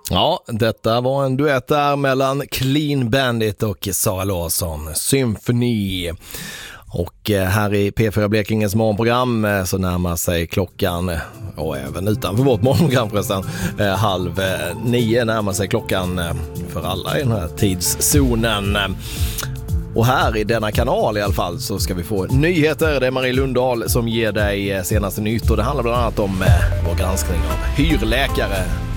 Ja, detta var en duett där mellan Clean Bandit och Sara Larsson, Symphony. Och här i P4 Blekinges morgonprogram så närmar sig klockan, och även utanför vårt morgonprogram förresten, 8:30 närmar sig klockan för alla i den här tidszonen. Och här i denna kanal i alla fall så ska vi få nyheter. Det är Marie Lundahl som ger dig senaste nytt, och det handlar bland annat om vår granskning av hyrläkare.